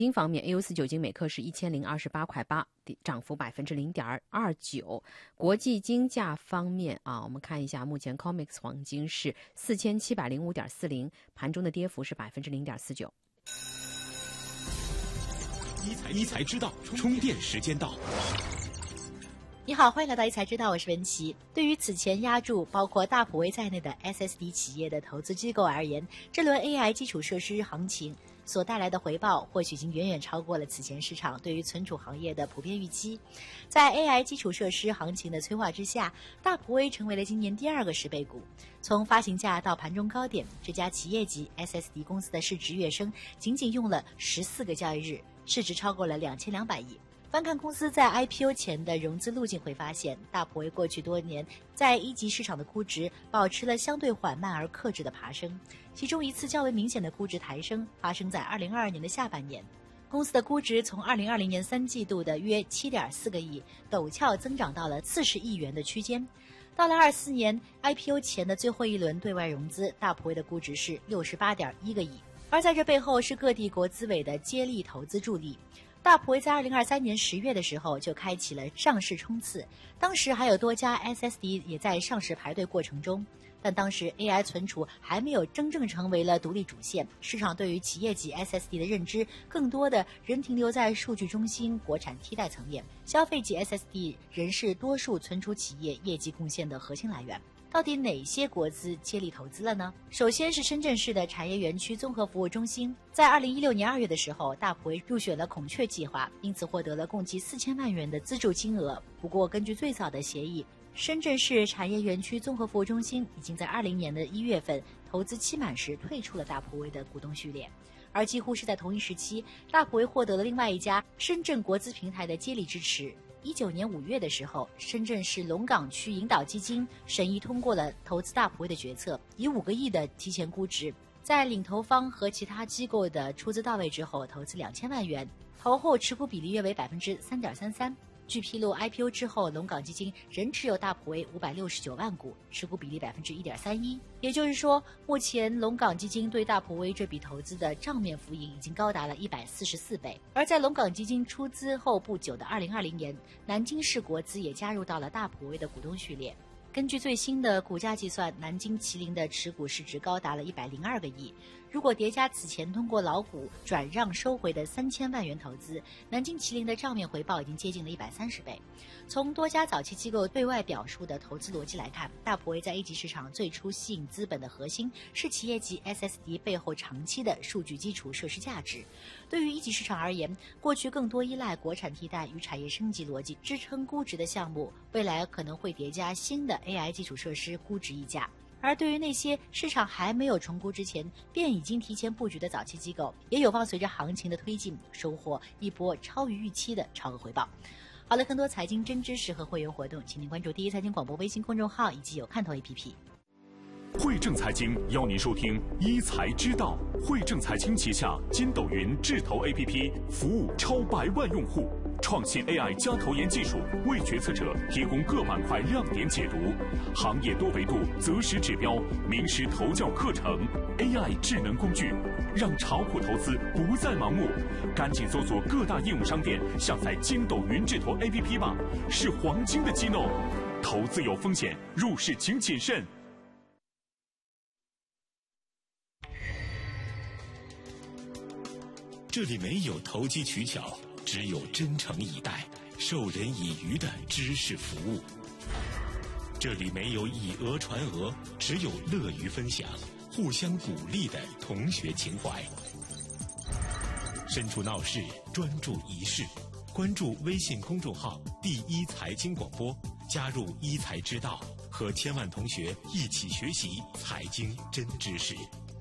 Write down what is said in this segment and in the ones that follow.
金方面 ，AU4 酒精每克是1028.8块，涨幅0.29%。国际金价方面我们看一下，目前 COMEX 黄金是4705.40，盘中的跌幅是0.49%。 一财知道，充电时间到。 你好，欢迎来到一财知道，我是文琪。对于此前押注包括大普威在内的 SSD 企业的投资机构而言，这轮 AI 基础设施行情所带来的回报或许已经远远超过了此前市场对于存储行业的普遍预期。在 AI 基础设施行情的催化之下，大普威成为了今年第2个10倍股。从发行价到盘中高点，这家企业级 SSD 公司的市值跃升仅仅用了14个交易日，市值超过了2200亿。翻看公司在 IPO 前的融资路径，会发现大普威过去多年在一级市场的估值保持了相对缓慢而克制的爬升，其中一次较为明显的估值抬升发生在2022年的下半年，公司的估值从2020年3季度的约7.4个亿陡峭增长到了40亿元的区间。到了24年 IPO 前的最后一轮对外融资，大普威的估值是68.1个亿，而在这背后是各地国资委的接力投资助力。大普威在2023年10月的时候就开启了上市冲刺，当时还有多家 SSD 也在上市排队过程中，但当时 AI 存储还没有真正成为了独立主线，市场对于企业级 SSD 的认知更多的仍停留在数据中心、国产替代层面，消费级 SSD 仍是多数存储企业业绩贡献的核心来源。到底哪些国资接力投资了呢？首先是深圳市的产业园区综合服务中心，在2016年2月的时候，大普威入选了孔雀计划，因此获得了共计4000万元的资助金额。不过根据最早的协议，深圳市产业园区综合服务中心已经在20年的1月份投资期满时退出了大普威的股东序列。而几乎是在同一时期，大普威获得了另外一家深圳国资平台的接力支持。19年5月的时候，深圳市龙岗区引导基金审议通过了投资大普威的决策，以5个亿的提前估值，在领投方和其他机构的出资到位之后，投资2000万元，投后持股比例约为3.33%。据披露 ，IPO 之后，龙岗基金仍持有大普威569万股，持股比例1.31%。也就是说，目前龙岗基金对大普威这笔投资的账面浮盈已经高达了144倍。而在龙岗基金出资后不久的2020年，南京市国资也加入到了大普威的股东序列。根据最新的股价计算，南京麒麟的持股市值高达了102个亿。如果叠加此前通过老股转让收回的3000万元投资，南京麒麟的账面回报已经接近了130倍。从多家早期机构对外表述的投资逻辑来看，大普威在一级市场最初吸引资本的核心是企业级 SSD 背后长期的数据基础设施价值。对于一级市场而言，过去更多依赖国产替代与产业升级逻辑支撑估值的项目，未来可能会叠加新的 AI 基础设施估值溢价。而对于那些市场还没有重估之前便已经提前布局的早期机构，也有望随着行情的推进，收获一波超于预期的超额回报。好了，更多财经真知识和会员活动，请您关注第一财经广播微信公众号以及有看头 APP。 汇正财经邀您收听一财知道。汇正财经旗下筋斗云智投 APP 服务超100万用户，创新 AI 加投研技术，为决策者提供各板块亮点解读，行业多维度择时指标，名师投教课程 ，AI 智能工具，让炒股投资不再盲目。赶紧搜索各大应用商店，下载筋斗云智投 APP 吧，是黄金的机弄。投资有风险，入市请谨慎。 这里没有投机取巧，只有真诚以待、授人以渔的知识服务。这里没有以讹传讹，只有乐于分享、互相鼓励的同学情怀。身处闹市，专注一事。关注微信公众号“第一财经广播”，加入一财知道，和千万同学一起学习财经真知识。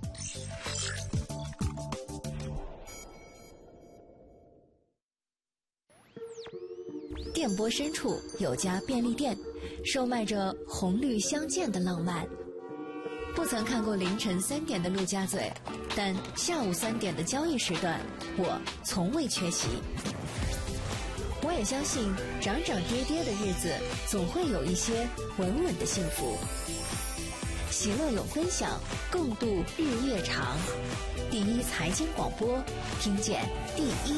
电波深处有家便利店，售卖着红绿相间的浪漫。不曾看过凌晨3点的陆家嘴，但下午3点的交易时段，我从未缺席。我也相信，涨涨跌跌的日子，总会有一些稳稳的幸福。 喜乐有分享，共度日夜长。第一财经广播，听见第一